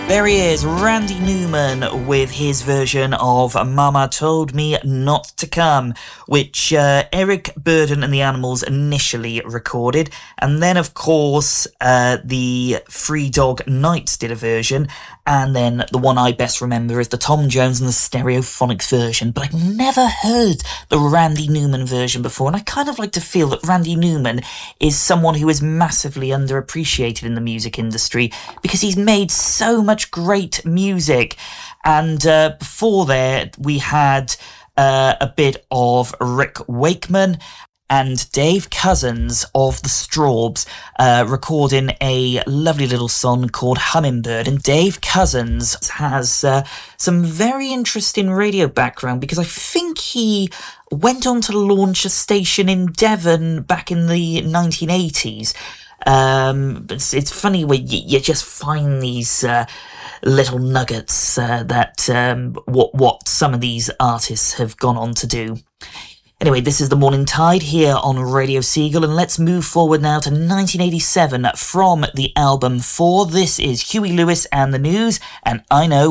There he is, Randy Newman, with his version of Mama Told Me Not to Come, which Eric Burdon and the Animals initially recorded. And then, of course, the Free Dog Knights did a version. And then the one I best remember is the Tom Jones and the Stereophonics version. But I've never heard the Randy Newman version before. And I kind of like to feel that Randy Newman is someone who is massively underappreciated in the music industry because he's made so much great music. And before there, we had a bit of Rick Wakeman and Dave Cousins of the Strawbs recording a lovely little song called Hummingbird. And Dave Cousins has some very interesting radio background because I think he went on to launch a station in Devon back in the 1980s. It's funny when you just find these little nuggets that what some of these artists have gone on to do. Anyway, this is The Morning Tide here on Radio Seagull, and let's move forward now to 1987 from the album 4. This is Huey Lewis and the News, and I Know